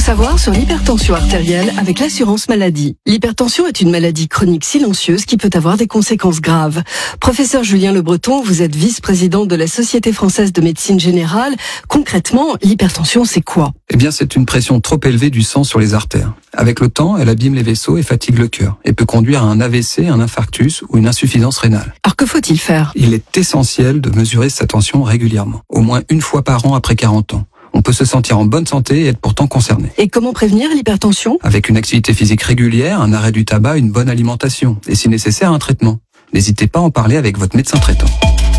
savoir sur l'hypertension artérielle avec l'assurance maladie. L'hypertension est une maladie chronique silencieuse qui peut avoir des conséquences graves. Professeur Julien Le Breton, vous êtes vice-président de la Société française de médecine générale. Concrètement, l'hypertension, c'est quoi? Eh bien, c'est une pression trop élevée du sang sur les artères. Avec le temps, elle abîme les vaisseaux et fatigue le cœur et peut conduire à un AVC, un infarctus ou une insuffisance rénale. Alors que faut-il faire? Il est essentiel de mesurer sa tension régulièrement, au moins une fois par an après 40 ans. On peut se sentir en bonne santé et être pourtant concerné. Et comment prévenir l'hypertension? Avec une activité physique régulière, un arrêt du tabac, une bonne alimentation et si nécessaire un traitement. N'hésitez pas à en parler avec votre médecin traitant.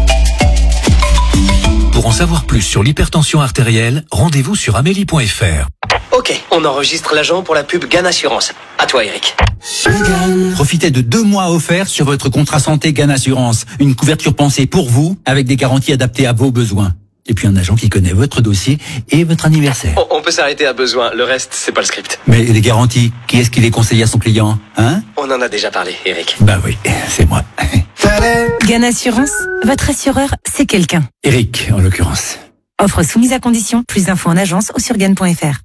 Pour en savoir plus sur l'hypertension artérielle, rendez-vous sur amélie.fr. Ok, on enregistre l'agent pour la pub GAN Assurance. À toi, Eric. Profitez de 2 mois offerts sur votre contrat santé GAN Assurance. Une couverture pensée pour vous, avec des garanties adaptées à vos besoins. Et puis un agent qui connaît votre dossier et votre anniversaire. On peut s'arrêter à besoin, le reste, c'est pas le script. Mais les garanties, qui est-ce qui les conseille à son client, hein? On en a déjà parlé, Eric. Bah oui, c'est moi. GAN Assurance, votre assureur, c'est quelqu'un. Eric, en l'occurrence. Offre soumise à condition, plus d'infos en agence ou sur GAN.fr.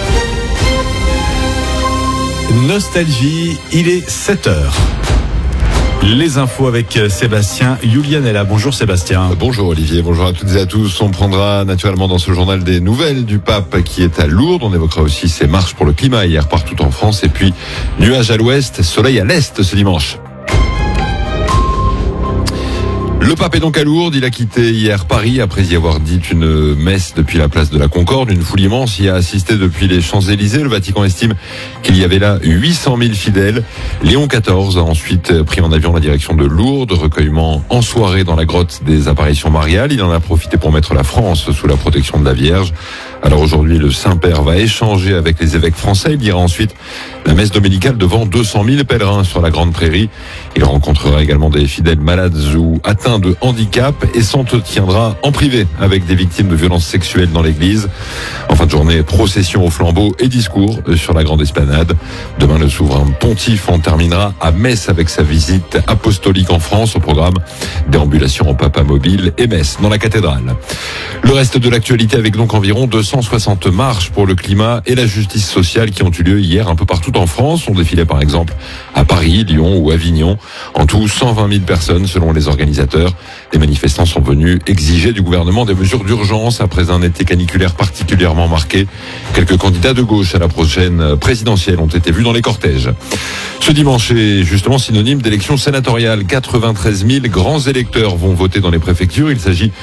Nostalgie, il est 7h. Les infos avec Sébastien Julianella. Bonjour Sébastien. Bonjour Olivier, bonjour à toutes et à tous. On prendra naturellement dans ce journal des nouvelles du pape qui est à Lourdes. On évoquera aussi ses marches pour le climat hier partout en France. Et puis nuages à l'ouest, soleil à l'est ce dimanche. Le pape est donc à Lourdes, il a quitté hier Paris après y avoir dit une messe depuis la place de la Concorde. Une foule immense y a assisté depuis les Champs-Élysées. Le Vatican estime qu'il y avait là 800 000 fidèles. Léon XIV a ensuite pris en avion la direction de Lourdes, recueillement en soirée dans la grotte des apparitions mariales. Il en a profité pour mettre la France sous la protection de la Vierge. Alors aujourd'hui, le Saint-Père va échanger avec les évêques français. Il ira ensuite la messe dominicale devant 200 000 pèlerins sur la Grande Prairie. Il rencontrera également des fidèles malades ou atteints de handicap et s'entretiendra en privé avec des victimes de violences sexuelles dans l'église. En fin de journée, procession au flambeau et discours sur la Grande Esplanade. Demain, le souverain pontife en terminera à Metz avec sa visite apostolique en France. Au programme, déambulation en papa mobile et messe dans la cathédrale. Le reste de l'actualité avec donc environ 260 marches pour le climat et la justice sociale qui ont eu lieu hier un peu partout en France. On défilait par exemple à Paris, Lyon ou Avignon. En tout, 120 000 personnes selon les organisateurs. Les manifestants sont venus exiger du gouvernement des mesures d'urgence après un été caniculaire particulièrement marqué. Quelques candidats de gauche à la prochaine présidentielle ont été vus dans les cortèges. Ce dimanche est justement synonyme d'élection sénatoriale. 93 000 grands électeurs vont voter dans les préfectures. Il s'agit